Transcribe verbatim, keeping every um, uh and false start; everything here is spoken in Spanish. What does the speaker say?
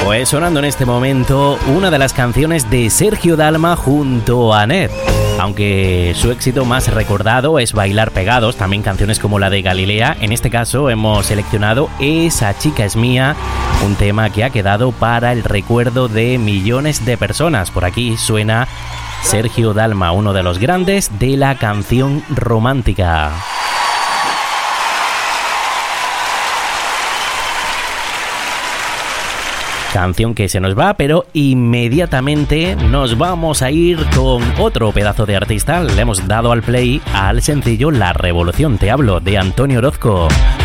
Pues sonando en este momento una de las canciones de Sergio Dalma junto a Ned. Aunque su éxito más recordado es Bailar Pegados, también canciones como la de Galilea. En este caso hemos seleccionado Esa chica es mía, un tema que ha quedado para el recuerdo de millones de personas. Por aquí suena Sergio Dalma, uno de los grandes de la canción romántica. Canción que se nos va, pero inmediatamente nos vamos a ir con otro pedazo de artista. Le hemos dado al play al sencillo La Revolución. Te hablo de Antonio Orozco.